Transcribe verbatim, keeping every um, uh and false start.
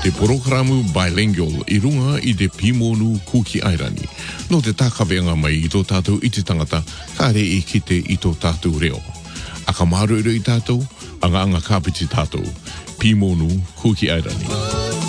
Te porokramu bilingual I runga I te Pimonu Kuki Airani. No te takawenga mai I tō tātou I te tangata, ka re I kite I tō tātou reo. A ka maru I tātou, anga anga kāpiti tātou. Pimonu Kuki Airani.